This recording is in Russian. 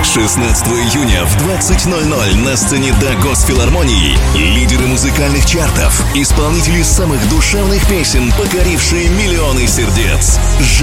16 июня в 20:00 на сцене до Госфилармонии лидеры музыкальных чартов, исполнители самых душевных песен, покорившие миллионы сердец.